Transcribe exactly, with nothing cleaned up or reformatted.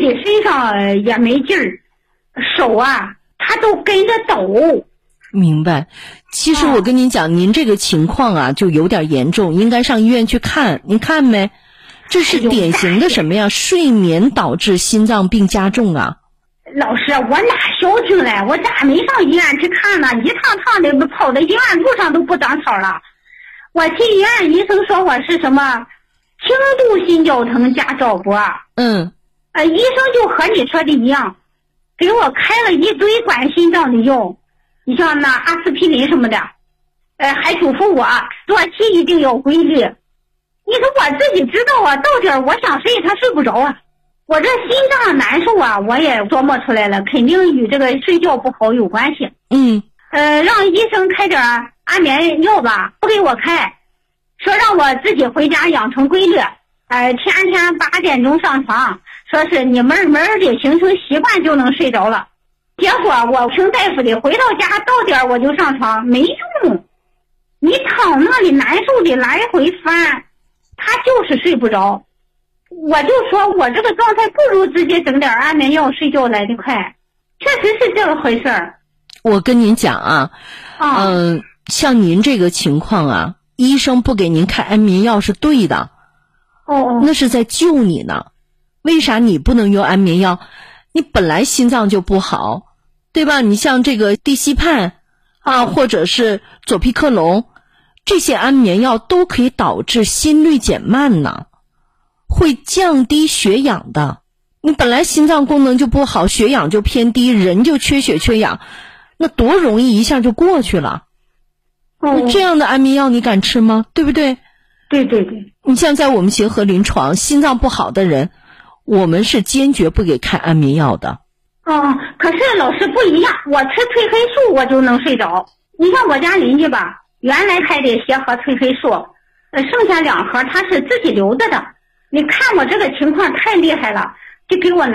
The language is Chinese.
己身上也没劲儿，手啊它都跟着抖。 明白。其实我跟您讲、啊、您这个情况啊就有点严重，应该上医院去看。您看没？这是典型的什么呀？睡眠导致心脏病加重啊。 老师，我哪消停了？我咋没上医院去看呢？一趟趟的跑到医院路上都不长草了。我去医院，医生说我是什么轻度心绞疼加早搏。 嗯， 呃，医生就和你说的一样，给我开了一堆管心脏的药，你像那阿司匹林什么的，呃，还嘱咐我作息一定要规律。你说我自己知道啊，到点儿我想睡，他睡不着啊。我这心脏难受啊，我也琢磨出来了，肯定与这个睡觉不好有关系。 嗯， 呃，让医生开点安眠药吧，不给我开，说让我自己回家养成规律，呃，天天八点钟上床，说是你慢慢的形成习惯就能睡着了。结果我听大夫的，回到家到点我就上床，没用。你躺那里难受的来回翻，他就是睡不着。我就说我这个状态不如直接整点安眠药睡觉来得快，确实是这个回事儿。 我跟您讲啊，嗯、 啊呃，像您这个情况啊，医生不给您开安眠药是对的。 哦哦， 那是在救你呢。为啥你不能用安眠药？你本来心脏就不好，对吧？你像这个地西泮啊，或者是左匹克隆，这些安眠药都可以导致心率减慢呢，会降低血氧的。你本来心脏功能就不好，血氧就偏低，人就缺血缺氧，那多容易一下就过去了。 哦， 那这样的安眠药你敢吃吗？对不对？ 对对对。 你像在我们协和临床，心脏不好的人，我们是坚决不给开安眠药的。 哦，可是老师不一样，我吃褪黑素我就能睡着。你像我家邻居吧，原来开的协和褪黑素，呃，剩下两盒他是自己留着的。你看我这个情况太厉害了，就给我拿